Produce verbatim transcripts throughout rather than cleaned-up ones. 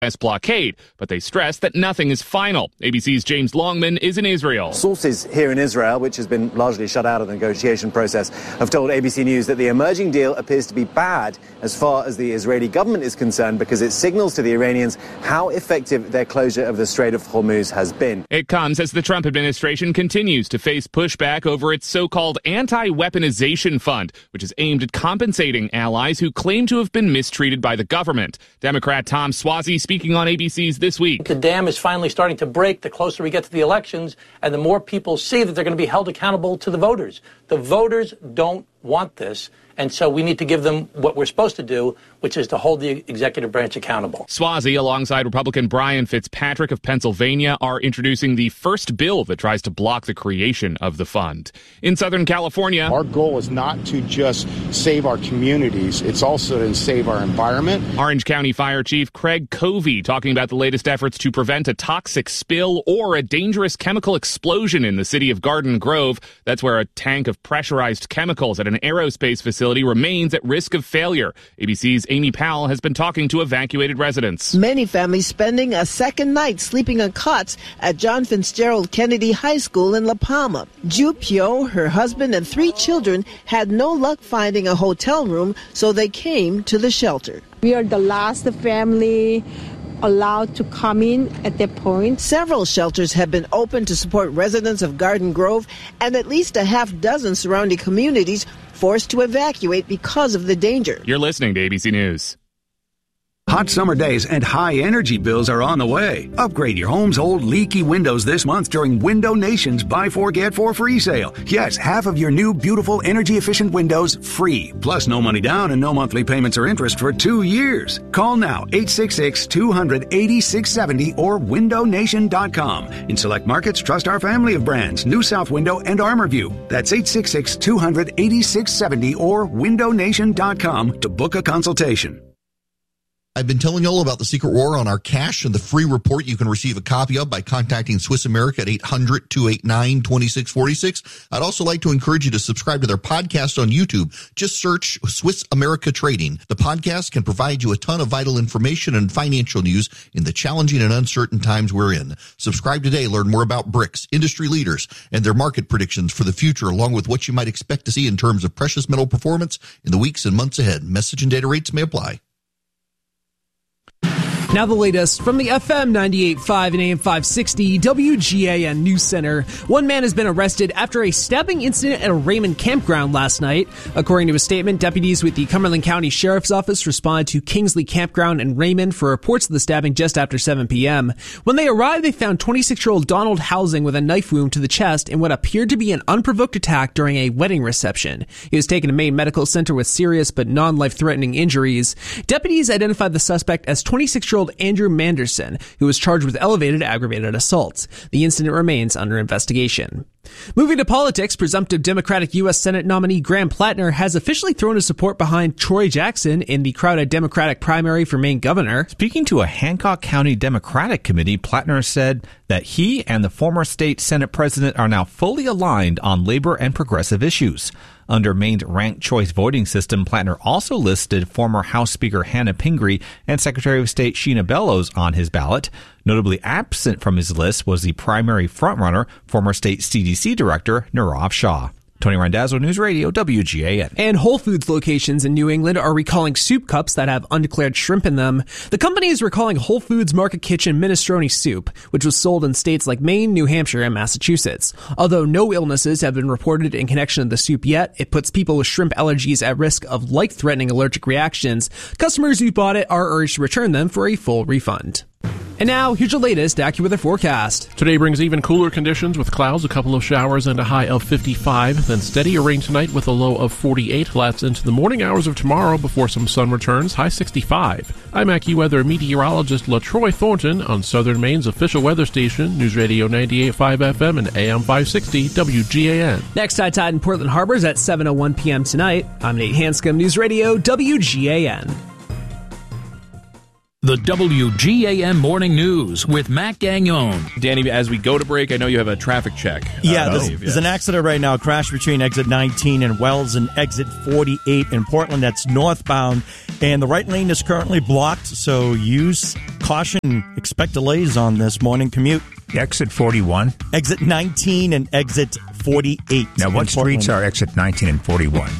blockade, but they stress that nothing is final. A B C's James Longman is in Israel. Sources here in Israel, which has been largely shut out of the negotiation process, have told A B C News that the emerging deal appears to be bad as far as the Israeli government is concerned because it signals to the Iranians how effective their closure of the Strait of Hormuz has been. It comes as the Trump administration continues to face pushback over its so-called anti-weaponization fund, which is aimed at compensating allies who claim to have been mistreated by the government. Democrat Tom Suozzi speaking on A B C's This Week. The dam is finally starting to break the closer we get to the elections, and the more people see that they're going to be held accountable to the voters. The voters don't want this, and so we need to give them what we're supposed to do, which is to hold the executive branch accountable. Suozzi, alongside Republican Brian Fitzpatrick of Pennsylvania, are introducing the first bill that tries to block the creation of the fund. In Southern California, our goal is not to just save our communities, it's also to save our environment. Orange County Fire Chief Craig Covey talking about the latest efforts to prevent a toxic spill or a dangerous chemical explosion in the city of Garden Grove. That's where a tank of pressurized chemicals at an aerospace facility remains at risk of failure. A B C's Amy Powell has been talking to evacuated residents. Many families spending a second night sleeping on cots at John Fitzgerald Kennedy High School in La Palma. Ju Pyo, her husband, and three children had no luck finding a hotel room, so they came to the shelter. We are the last family allowed to come in at that point. Several shelters have been opened to support residents of Garden Grove, and at least a half dozen surrounding communities forced to evacuate because of the danger. You're listening to A B C News. Hot summer days and high energy bills are on the way. Upgrade your home's old leaky windows this month during Window Nation's Buy Four Get Four free sale. Yes, half of your new beautiful energy efficient windows free. Plus no money down and no monthly payments or interest for two years. Call now eight six six, two hundred, eighty-six seventy or window nation dot com. In select markets, trust our family of brands, New South Window and ArmorView. That's eight six six, two hundred, eighty-six seventy or window nation dot com to book a consultation. I've been telling you all about the Secret War on our cash and the free report you can receive a copy of by contacting Swiss America at eight hundred, two eight nine, two six four six. I'd also like to encourage you to subscribe to their podcast on YouTube. Just search Swiss America Trading. The podcast can provide you a ton of vital information and financial news in the challenging and uncertain times we're in. Subscribe today. Learn more about BRICS, industry leaders, and their market predictions for the future, along with what you might expect to see in terms of precious metal performance in the weeks and months ahead. Message and data rates may apply. Now the latest from the F M ninety-eight point five and A M five sixty W G A N News Center. One man has been arrested after a stabbing incident at a Raymond campground last night. According to a statement, deputies with the Cumberland County Sheriff's Office responded to Kingsley Campground in Raymond for reports of the stabbing just after seven p.m. When they arrived, they found twenty-six-year-old Donald Housing with a knife wound to the chest in what appeared to be an unprovoked attack during a wedding reception. He was taken to Maine Medical Center with serious but non-life-threatening injuries. Deputies identified the suspect as twenty-six-year-old Andrew Manderson, who was charged with elevated aggravated assault. The incident remains under investigation. Moving to politics, presumptive Democratic U S Senate nominee Graham Plattner has officially thrown his support behind Troy Jackson in the crowded Democratic primary for Maine governor. Speaking to a Hancock County Democratic committee, Plattner said that he and the former state Senate president are now fully aligned on labor and progressive issues. Under Maine's ranked choice voting system, Plattner also listed former House Speaker Hannah Pingree and Secretary of State Sheena Bellows on his ballot. Notably absent from his list was the primary frontrunner, former state C D C Director Nirav Shah. Tony Randazzo, News Radio, W G A N. And Whole Foods locations in New England are recalling soup cups that have undeclared shrimp in them. The company is recalling Whole Foods Market Kitchen minestrone soup, which was sold in states like Maine, New Hampshire, and Massachusetts. Although no illnesses have been reported in connection to the soup yet, it puts people with shrimp allergies at risk of life-threatening allergic reactions. Customers who bought it are urged to return them for a full refund. And now, here's your latest AccuWeather forecast. Today brings even cooler conditions with clouds, a couple of showers, and a high of fifty-five. Then steadier rain tonight with a low of forty-eight. Lasts into the morning hours of tomorrow before some sun returns, high sixty-five. I'm AccuWeather meteorologist LaTroy Thornton on Southern Maine's official weather station, News Radio ninety-eight point five F M and A M five sixty W G A N. Next high tide in Portland Harbor is at seven oh one p.m. tonight. I'm Nate Hanscom, News Radio W G A N. The W G A N Morning News with Matt Gagnon. Danny, as we go to break, I know you have a traffic check. Yeah, uh, there's, yes. there's an accident right now, crash between exit nineteen and Wells and exit forty-eight in Portland. That's northbound, and the right lane is currently blocked, so use caution. Expect delays on this morning commute. Exit forty-one? Exit nineteen and exit forty-eight. Now, what streets are exit nineteen and forty-one?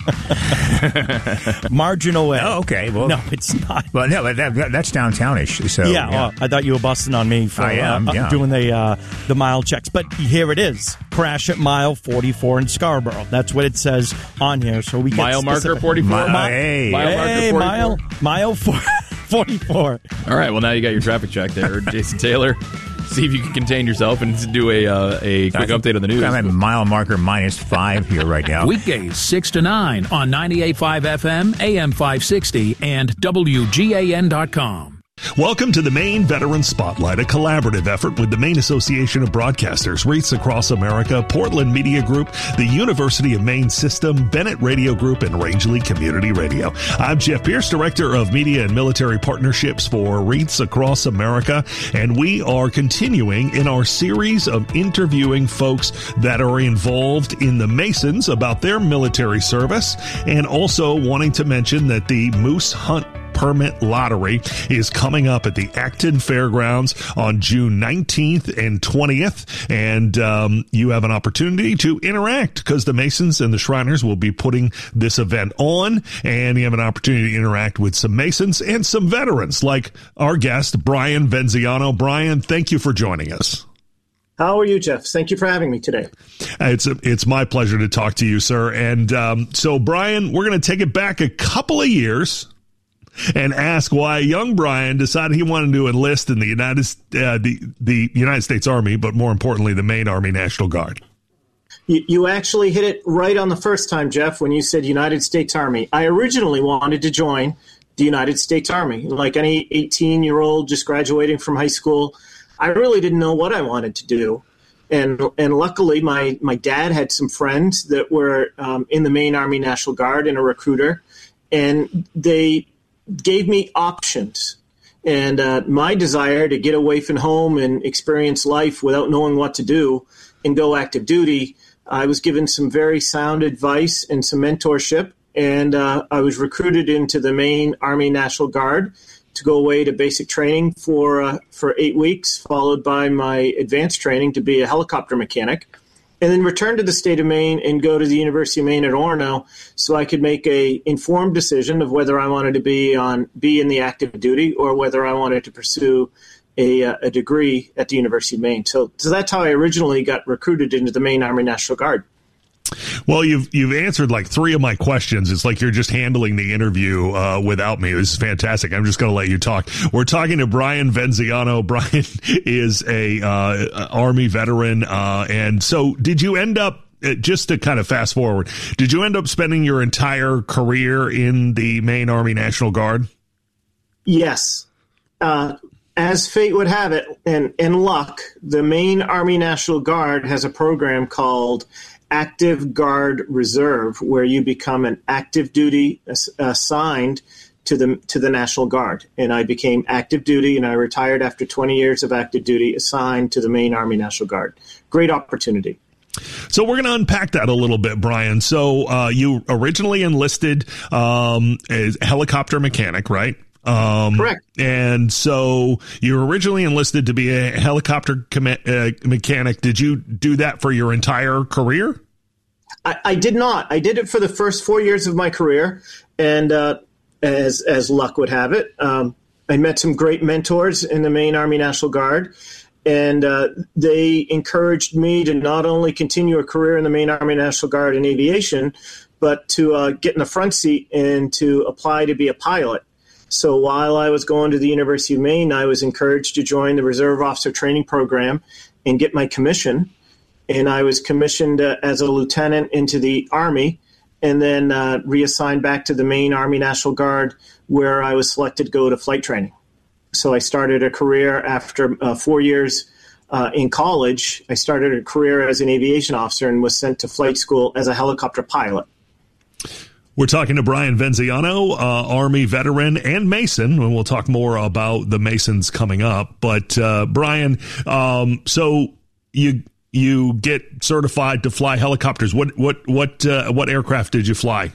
Marginal way. Oh, okay. Well, no, it's not. Well, no, but that, that's downtownish. So yeah, yeah. Oh, I thought you were busting on me for I am, uh, yeah. doing the uh, the mile checks. But here it is. Crash at mile forty-four in Scarborough. That's what it says on here. So we get mile specific. marker forty-four. Mi- hey, mile hey, marker mile mile four, forty-four. All right. Well, now you got your traffic check there, Jason Taylor. See if you can contain yourself and do a uh, a quick update on the news. I'm at mile marker minus five here right now. Weekdays six to nine on ninety-eight point five F M, A M five sixty, and W G A N dot com. Welcome to the Maine Veteran Spotlight, a collaborative effort with the Maine Association of Broadcasters, REITs Across America, Portland Media Group, the University of Maine System, Bennett Radio Group, and Rangeley Community Radio. I'm Jeff Pierce, Director of Media and Military Partnerships for REITs Across America, and we are continuing in our series of interviewing folks that are involved in the Masons about their military service, and also wanting to mention that the Moose Hunt Permit Lottery is coming up at the Acton Fairgrounds on June nineteenth and twentieth, and um, you have an opportunity to interact because the Masons and the Shriners will be putting this event on, and you have an opportunity to interact with some Masons and some veterans like our guest, Brian Venziano. Brian, thank you for joining us. How are you, Jeff? Thank you for having me today. It's a, it's my pleasure to talk to you, sir. And um, so, Brian, we're going to take it back a couple of years and ask why young Brian decided he wanted to enlist in the United uh, the the United States Army, but more importantly, the Maine Army National Guard. You, you actually hit it right on the first time, Jeff, when you said United States Army. I originally wanted to join the United States Army. Like any eighteen-year-old just graduating from high school, I really didn't know what I wanted to do. And and luckily, my, my dad had some friends that were um, in the Maine Army National Guard and a recruiter, and they gave me options. And uh, my desire to get away from home and experience life without knowing what to do and go active duty, I was given some very sound advice and some mentorship. And uh, I was recruited into the Maine Army National Guard to go away to basic training for uh, for eight weeks, followed by my advanced training to be a helicopter mechanic, and then return to the state of Maine and go to the University of Maine at Orono so I could make a informed decision of whether I wanted to be on be in the active duty or whether I wanted to pursue a, a degree at the University of Maine. So, so that's how I originally got recruited into the Maine Army National Guard. Well, you've you've answered like three of my questions. It's like you're just handling the interview uh, without me. This is fantastic. I'm just going to let you talk. We're talking to Brian Venziano. Brian is a uh, Army veteran, uh, and so did you end up? Just to kind of fast forward, did you end up spending your entire career in the Maine Army National Guard? Yes. Uh, as fate would have it, and in luck, the Maine Army National Guard has a program called Active Guard Reserve, where you become an active duty ass- assigned to the to the National Guard. And I became active duty, and I retired after twenty years of active duty, assigned to the Maine Army National Guard. Great opportunity. So we're going to unpack that a little bit, Brian. So uh, you originally enlisted um, as a helicopter mechanic, right? Um, Correct. And so you were originally enlisted to be a helicopter com- uh, mechanic. Did you do that for your entire career? I, I did not. I did it for the first four years of my career, and uh, as as luck would have it, um, I met some great mentors in the Maine Army National Guard, and uh, they encouraged me to not only continue a career in the Maine Army National Guard in aviation, but to uh, get in the front seat and to apply to be a pilot. So while I was going to the University of Maine, I was encouraged to join the Reserve Officer Training Program and get my commission. And I was commissioned uh, as a lieutenant into the Army, and then uh, reassigned back to the Maine Army National Guard, where I was selected to go to flight training. So I started a career after uh, four years uh, in college. I started a career as an aviation officer and was sent to flight school as a helicopter pilot. We're talking to Brian Venziano, uh, Army veteran and Mason, and we'll talk more about the Masons coming up. But uh, Brian, um, so you you get certified to fly helicopters. What what what uh, what aircraft did you fly?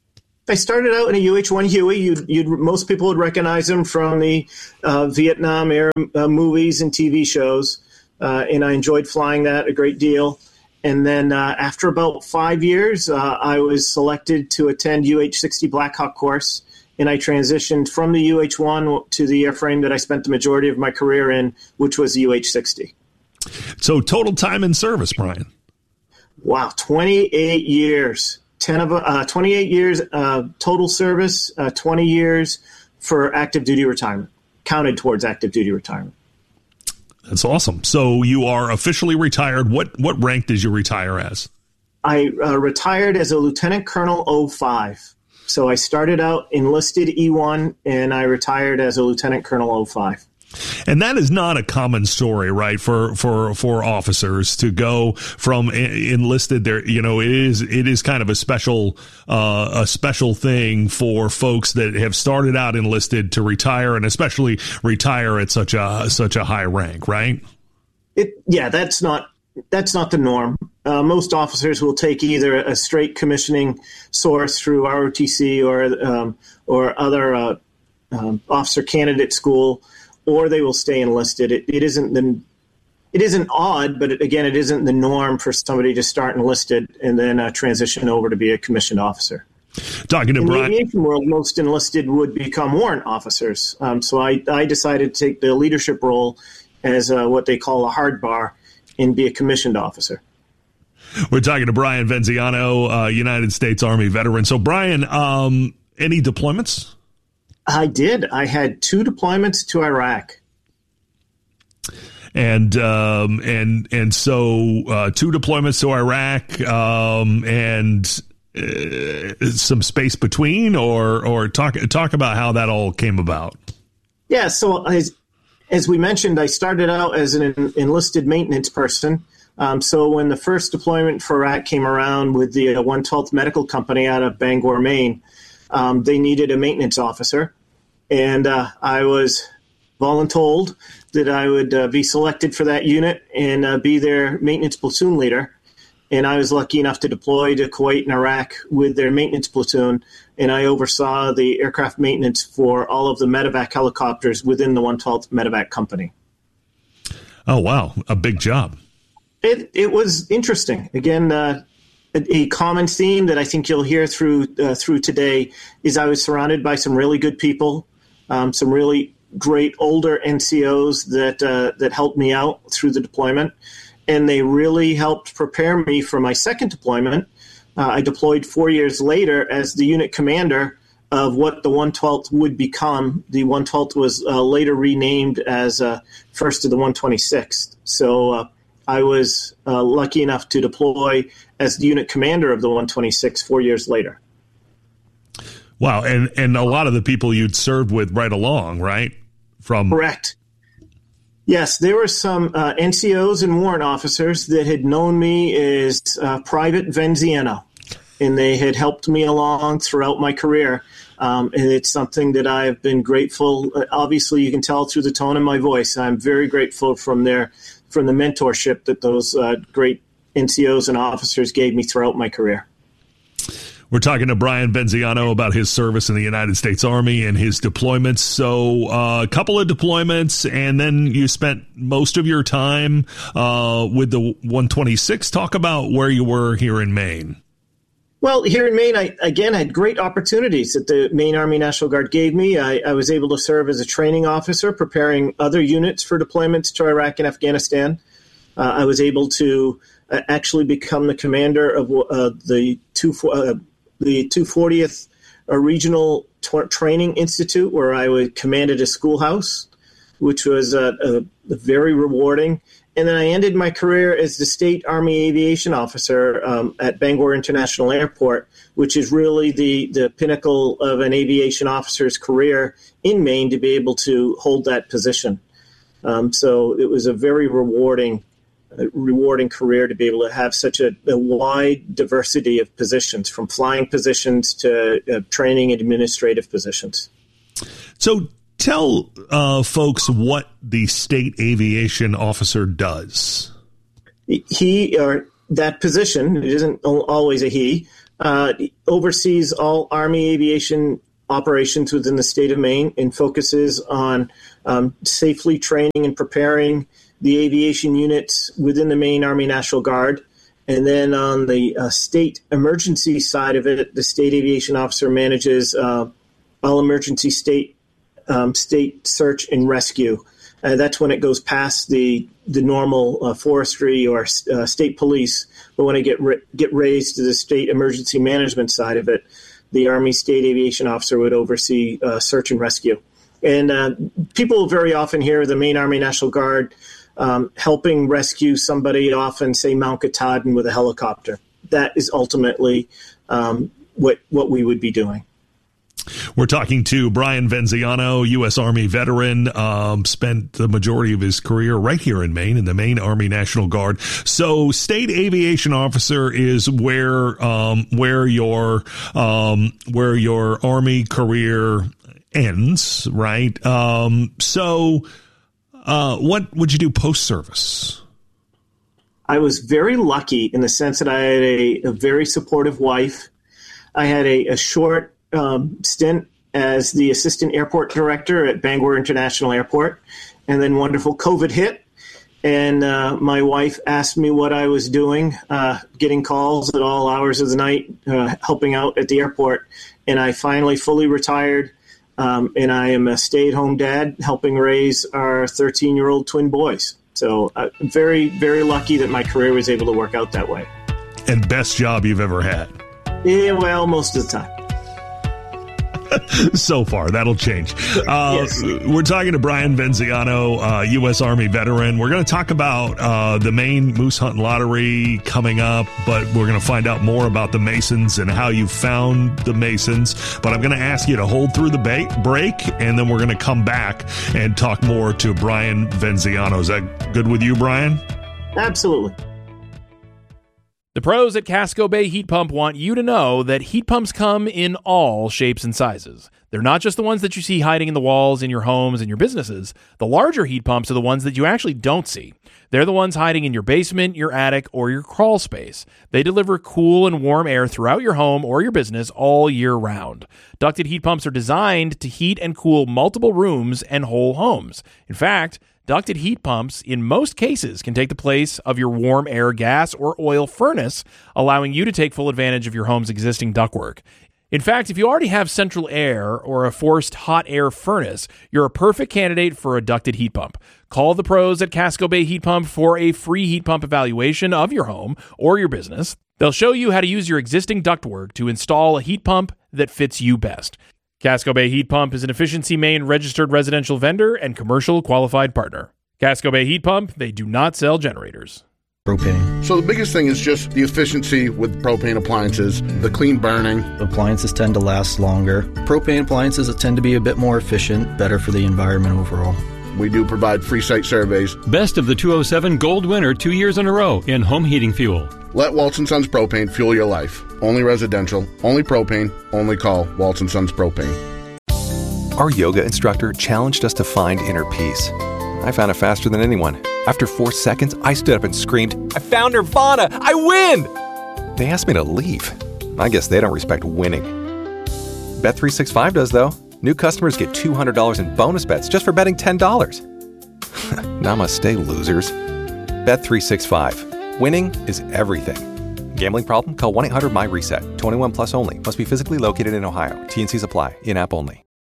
I started out in a U H one Huey. You'd, you'd, most people would recognize him from the uh, Vietnam era uh, movies and T V shows, uh, and I enjoyed flying that a great deal. And then uh, after about five years, uh, I was selected to attend U H sixty Black Hawk course, and I transitioned from the U H one to the airframe that I spent the majority of my career in, which was the U H sixty. So total time in service, Brian? Wow, twenty-eight years. ten of uh, twenty-eight years uh, total service, uh, twenty years for active duty retirement, counted towards active duty retirement. That's awesome. So you are officially retired. What what rank did you retire as? I uh, retired as a Lieutenant Colonel oh five. So I started out enlisted E one, and I retired as a Lieutenant Colonel oh five. And that is not a common story, right? For for for officers to go from enlisted there, you know, it is it is kind of a special uh, a special thing for folks that have started out enlisted to retire, and especially retire at such a such a high rank, right? It yeah, that's not that's not the norm. Uh, most officers will take either a straight commissioning source through R O T C or um, or other uh, um, officer candidate school, or they will stay enlisted. It, it isn't the, it isn't odd, but it, again, it isn't the norm for somebody to start enlisted and then uh, transition over to be a commissioned officer. Talking to In Brian. the aviation world, most enlisted would become warrant officers. Um, so I, I decided to take the leadership role as uh, what they call a hard bar and be a commissioned officer. We're talking to Brian Venziano, uh, United States Army veteran. So, Brian, um, any deployments? I did. I had two deployments to Iraq. And um, and and so uh, two deployments to Iraq, um, and uh, some space between, or or talk talk about how that all came about. Yeah. So as as we mentioned, I started out as an enlisted maintenance person. Um, so when the first deployment for Iraq came around with the uh, one twelfth Medical Company out of Bangor, Maine, um, they needed a maintenance officer, and uh, I was voluntold that I would uh, be selected for that unit and uh, be their maintenance platoon leader. And I was lucky enough to deploy to Kuwait and Iraq with their maintenance platoon, and I oversaw the aircraft maintenance for all of the medevac helicopters within the one twelfth Medevac Company. Oh, wow. A big job. It it was interesting. Again, uh, a, a common theme that I think you'll hear through uh, through today is I was surrounded by some really good people, um, some really great older N C Os that uh, that helped me out through the deployment, and they really helped prepare me for my second deployment. Uh, I deployed four years later as the unit commander of what the one twelfth would become. The one twelfth was uh, later renamed as uh, first of the one twenty-sixth. So uh, I was uh, lucky enough to deploy as the unit commander of the one twenty-six four years later. Wow, and, and a lot of the people you'd served with right along, right? From Correct. Yes, there were some uh, N C Os and warrant officers that had known me as uh, Private Venziano, and they had helped me along throughout my career. Um, and it's something that I've been grateful. Uh, obviously, you can tell through the tone of my voice. I'm very grateful from their from the mentorship that those uh, great N C Os and officers gave me throughout my career. We're talking to Brian Venziano about his service in the United States Army and his deployments. So uh, a couple of deployments, and then you spent most of your time uh, with the one twenty-six. Talk about where you were here in Maine. Well, here in Maine, I, again, had great opportunities that the Maine Army National Guard gave me. I, I was able to serve as a training officer, preparing other units for deployments to Iraq and Afghanistan. Uh, I was able to uh, actually become the commander of uh, the two uh, the two fortieth Regional T- Training Institute, where I would commanded a schoolhouse, which was uh, a, a very rewarding. And then I ended my career as the State Army Aviation Officer um, at Bangor International Airport, which is really the, the pinnacle of an aviation officer's career in Maine to be able to hold that position. Um, so it was a very rewarding rewarding career to be able to have such a, a wide diversity of positions, from flying positions to uh, training and administrative positions. So tell uh, folks what the state aviation officer does. He, or that position, it isn't always a he, uh, oversees all Army aviation operations within the state of Maine and focuses on um, safely training and preparing the aviation units within the Maine Army National Guard. And then on the uh, state emergency side of it, the state aviation officer manages uh, all emergency state um, state search and rescue. Uh, that's when it goes past the the normal uh, forestry or uh, state police. But when I get ra- get raised to the state emergency management side of it, the Army State Aviation Officer would oversee uh, search and rescue. And uh, people very often hear the Maine Army National Guard um, helping rescue somebody off in, say, Mount Katahdin with a helicopter. That is ultimately um, what what we would be doing. We're talking to Brian Venziano, U S. Army veteran, um, spent the majority of his career right here in Maine in the Maine Army National Guard. So state aviation officer is where um, where your um, where your Army career ends, right? Um, so uh, what would you do post-service? I was very lucky in the sense that I had a, a very supportive wife. I had a, a short Um, stint as the assistant airport director at Bangor International Airport, and then wonderful COVID hit, and uh, my wife asked me what I was doing, uh, getting calls at all hours of the night, uh, helping out at the airport, and I finally fully retired, um, and I am a stay-at-home dad helping raise our thirteen-year-old twin boys. So I'm uh, very, very lucky that my career was able to work out that way. And best job you've ever had? Yeah, well, most of the time. So far, that'll change. Uh, yes. We're talking to Brian Venziano, uh, U S. Army veteran. We're going to talk about uh, the Maine Moose Hunt Lottery coming up, but we're going to find out more about the Masons and how you found the Masons. But I'm going to ask you to hold through the ba- break, and then we're going to come back and talk more to Brian Venziano. Is that good with you, Brian? Absolutely. The pros at Casco Bay Heat Pump want you to know that heat pumps come in all shapes and sizes. They're not just the ones that you see hiding in the walls in your homes and your businesses. The larger heat pumps are the ones that you actually don't see. They're the ones hiding in your basement, your attic, or your crawl space. They deliver cool and warm air throughout your home or your business all year round. Ducted heat pumps are designed to heat and cool multiple rooms and whole homes. In fact, ducted heat pumps, in most cases, can take the place of your warm air gas or oil furnace, allowing you to take full advantage of your home's existing ductwork. In fact, if you already have central air or a forced hot air furnace, you're a perfect candidate for a ducted heat pump. Call the pros at Casco Bay Heat Pump for a free heat pump evaluation of your home or your business. They'll show you how to use your existing ductwork to install a heat pump that fits you best. Casco Bay Heat Pump is an Efficiency Maine registered residential vendor and commercial qualified partner. Casco Bay Heat Pump, they do not sell generators. Propane. So the biggest thing is just the efficiency with propane appliances, the clean burning. Appliances tend to last longer. Propane appliances tend to be a bit more efficient, better for the environment overall. We do provide free site surveys. Best of the two oh seven Gold winner two years in a row in home heating fuel. Let Waltz and Sons Propane fuel your life. Only residential, only propane, only call Waltz and Sons Propane. Our yoga instructor challenged us to find inner peace. I found it faster than anyone. After four seconds, I stood up and screamed, "I found Nirvana! I win!" They asked me to leave. I guess they don't respect winning. Bet three sixty-five does, though. New customers get two hundred dollars in bonus bets just for betting ten dollars. Namaste, losers. Bet three sixty-five. Winning is everything. Gambling problem? Call one eight hundred M Y reset. twenty-one plus only. Must be physically located in Ohio. T and C's apply. In-app only.